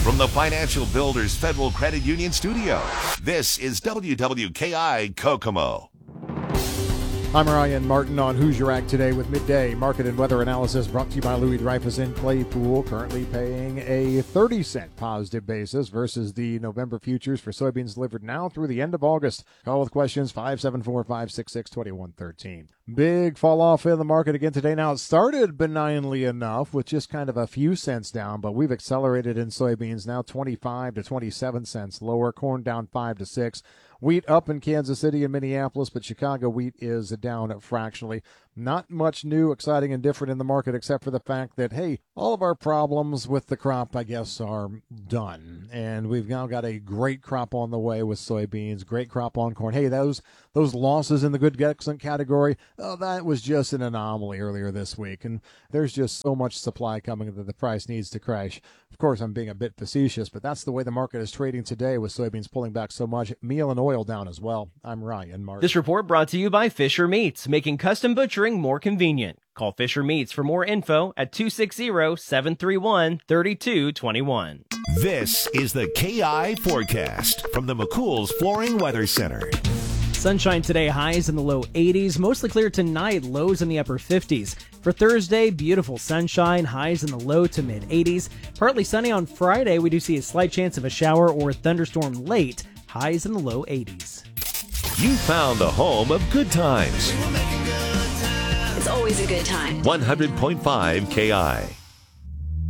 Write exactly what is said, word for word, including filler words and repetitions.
From the Financial Builders Federal Credit Union studio, this is W W K I Kokomo. I'm Ryan Martin on Who's Your Ag Today with Midday Market and Weather Analysis brought to you by Louis Dreyfus in Claypool, currently paying a thirty cent positive basis versus the November futures for soybeans delivered now through the end of August. Call with questions five seven four, five six six, two one one three. Big fall off in the market again today. Now it started benignly enough with just kind of a few cents down, but we've accelerated in soybeans now twenty-five to twenty-seven cents lower, corn down five to six. Wheat up in Kansas City and Minneapolis, but Chicago wheat is down fractionally. Not much new, exciting, and different in the market except for the fact that, hey, all of our problems with the crop, I guess, are done. And we've now got a great crop on the way with soybeans, great crop on corn. Hey, those those losses in the good excellent category, oh, that was just an anomaly earlier this week. And there's just so much supply coming that the price needs to crash. Of course, I'm being a bit facetious, but that's the way the market is trading today with soybeans pulling back so much. Meal and oil down as well. I'm Ryan Martin. This report brought to you by Fisher Meats, making custom butchering more convenient. Call Fisher Meats for more info at two six zero, seven three one, three two two one. This is the K I Forecast from the McCool's Flooring Weather Center. Sunshine today, highs in the low eighties. Mostly clear tonight, lows in the upper fifties. For Thursday, beautiful sunshine, highs in the low to mid eighties. Partly sunny on Friday. We do see a slight chance of a shower or a thunderstorm late, highs in the low eighties. You found the home of good times. It's always a good time. one hundred point five K I.